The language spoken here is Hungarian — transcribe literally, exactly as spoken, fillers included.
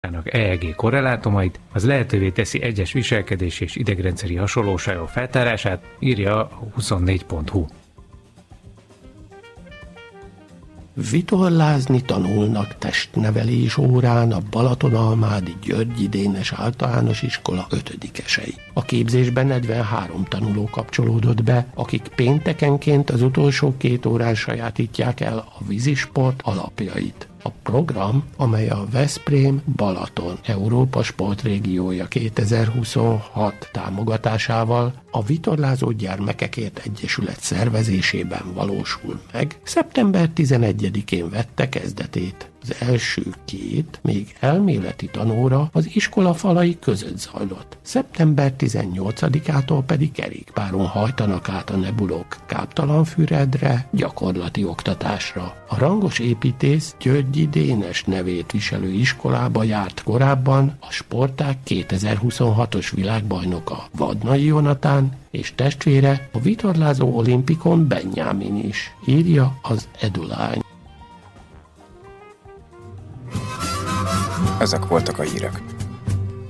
e e gé korrelátumait, az lehetővé teszi egyes viselkedés és idegrendszeri hasonlóságok feltárását, írja a huszonnégy pont hu. Vitorlázni tanulnak testnevelés órán a Balatonalmádi Györgyi Dénes Általános Iskola ötödikesei. A képzésben negyvenhárom tanuló kapcsolódott be, akik péntekenként az utolsó két órán sajátítják el a vízisport alapjait. A program, amely a Veszprém-Balaton Európa Sportrégiója kétezer-huszonhat támogatásával a Vitorlázó Gyermekekért Egyesület szervezésében valósul meg, szeptember tizenegyedikén vette kezdetét. Az első két, még elméleti tanóra az iskola falai között zajlott. szeptember tizennyolcadikától pedig kerékpáron hajtanak át a nebulók Káptalanfüredre, gyakorlati oktatásra. A rangos építész Györgyi Dénes nevét viselő iskolába járt korábban a sportág kétezer-huszonhatos világbajnoka Vadnai Jonatán és testvére a vitorlázó olimpikon Benjamin is, írja az Edulány. Ezek voltak a hírek.